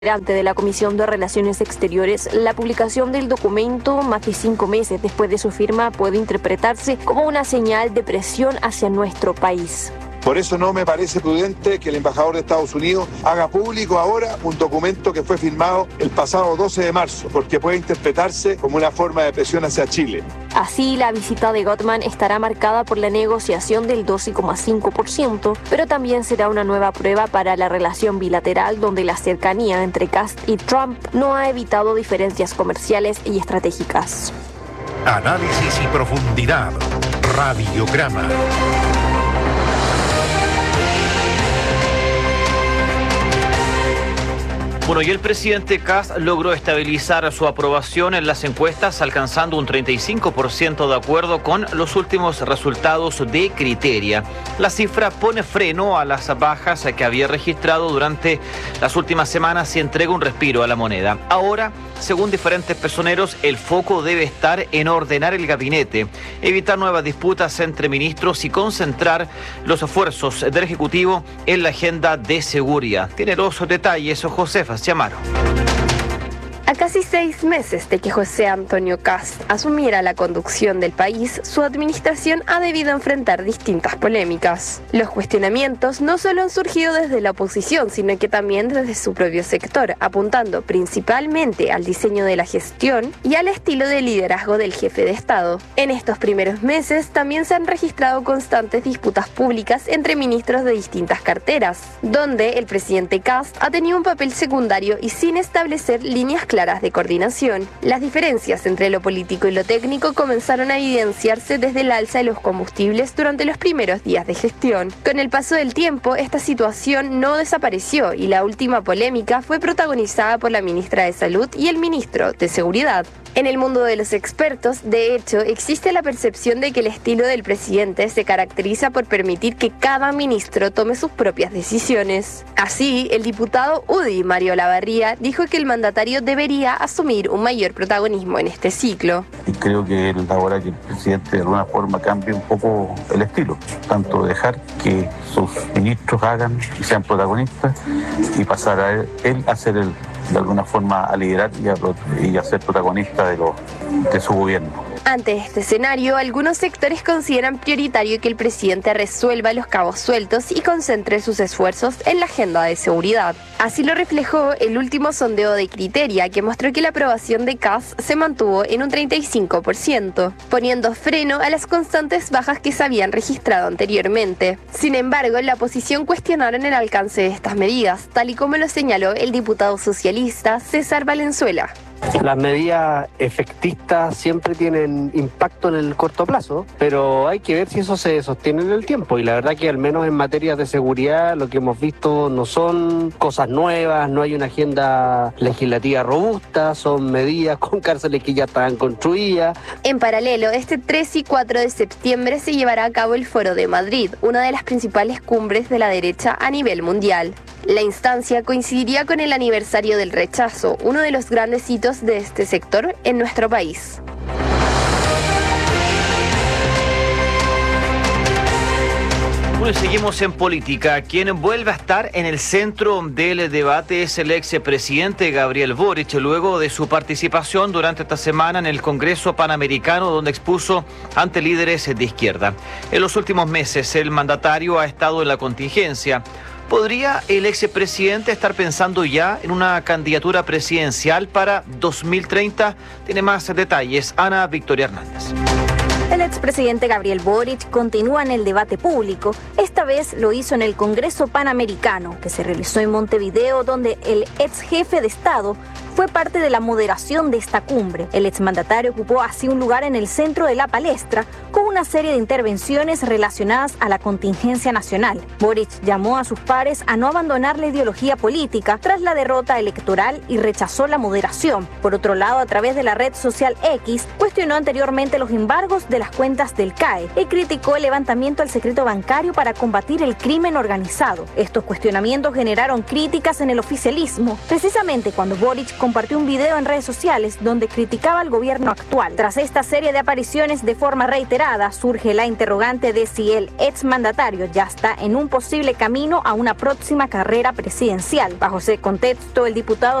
de la Comisión de Relaciones Exteriores, la publicación del documento más de 5 meses después de su firma puede interpretarse como una señal de presión hacia nuestro país. Por eso no me parece prudente que el embajador de Estados Unidos haga público ahora un documento que fue firmado el pasado 12 de marzo, porque puede interpretarse como una forma de presión hacia Chile. Así, la visita de Gotman estará marcada por la negociación del 12,5%, pero también será una nueva prueba para la relación bilateral, donde la cercanía entre Kast y Trump no ha evitado diferencias comerciales y estratégicas. Análisis y profundidad. Radiograma. Bueno, y el presidente Kast logró estabilizar su aprobación en las encuestas, alcanzando un 35% de acuerdo con los últimos resultados de Criteria. La cifra pone freno a las bajas que había registrado durante las últimas semanas y entrega un respiro a la moneda. Ahora, según diferentes personeros, el foco debe estar en ordenar el gabinete, evitar nuevas disputas entre ministros y concentrar los esfuerzos del Ejecutivo en la agenda de seguridad. Tiene los detalles Josefa Chamaro. A casi 6 meses de que José Antonio Kast asumiera la conducción del país, su administración ha debido enfrentar distintas polémicas. Los cuestionamientos no solo han surgido desde la oposición, sino que también desde su propio sector, apuntando principalmente al diseño de la gestión y al estilo de liderazgo del jefe de Estado. En estos primeros meses también se han registrado constantes disputas públicas entre ministros de distintas carteras, donde el presidente Kast ha tenido un papel secundario y sin establecer líneas claras de coordinación. Las diferencias entre lo político y lo técnico comenzaron a evidenciarse desde el alza de los combustibles durante los primeros días de gestión. Con el paso del tiempo, esta situación no desapareció y la última polémica fue protagonizada por la ministra de Salud y el ministro de Seguridad. En el mundo de los expertos, de hecho, existe la percepción de que el estilo del presidente se caracteriza por permitir que cada ministro tome sus propias decisiones. Así, el diputado UDI, Mario Olavarría, dijo que el mandatario debería asumir un mayor protagonismo en este ciclo. Y creo que es la hora que el presidente de alguna forma cambie un poco el estilo, tanto dejar que sus ministros hagan y sean protagonistas y pasar a él a ser de alguna forma a liderar y a ser protagonista de su gobierno. Ante este escenario, algunos sectores consideran prioritario que el presidente resuelva los cabos sueltos y concentre sus esfuerzos en la agenda de seguridad. Así lo reflejó el último sondeo de Criteria, que mostró que la aprobación de Kast se mantuvo en un 35%, poniendo freno a las constantes bajas que se habían registrado anteriormente. Sin embargo, la oposición cuestionaron el alcance de estas medidas, tal y como lo señaló el diputado socialista César Valenzuela. Las medidas efectistas siempre tienen impacto en el corto plazo, pero hay que ver si eso se sostiene en el tiempo. Y la verdad que al menos en materia de seguridad lo que hemos visto no son cosas nuevas, no hay una agenda legislativa robusta, son medidas con cárceles que ya estaban construidas. En paralelo, este 3 y 4 de septiembre se llevará a cabo el Foro de Madrid, una de las principales cumbres de la derecha a nivel mundial. La instancia coincidiría con el aniversario del rechazo, uno de los grandes hitos de este sector en nuestro país. Bueno, seguimos en política. Quien vuelve a estar en el centro del debate es el expresidente Gabriel Boric, luego de su participación durante esta semana en el Congreso Panamericano, donde expuso ante líderes de izquierda. En los últimos meses, el mandatario ha estado en la contingencia. ¿Podría el expresidente estar pensando ya en una candidatura presidencial para 2030? Tiene más detalles Ana Victoria Hernández. El expresidente Gabriel Boric continúa en el debate público. Esta vez lo hizo en el Congreso Panamericano, que se realizó en Montevideo, donde el ex jefe de Estado fue parte de la moderación de esta cumbre. El exmandatario ocupó así un lugar en el centro de la palestra con una serie de intervenciones relacionadas a la contingencia nacional. Boric llamó a sus pares a no abandonar la ideología política tras la derrota electoral y rechazó la moderación. Por otro lado, a través de la red social X, cuestionó anteriormente los embargos de las cuentas del CAE y criticó el levantamiento del secreto bancario para combatir el crimen organizado. Estos cuestionamientos generaron críticas en el oficialismo, precisamente cuando Boric compartió un video en redes sociales donde criticaba al gobierno actual. Tras esta serie de apariciones de forma reiterada, surge la interrogante de si el exmandatario ya está en un posible camino a una próxima carrera presidencial. Bajo ese contexto, el diputado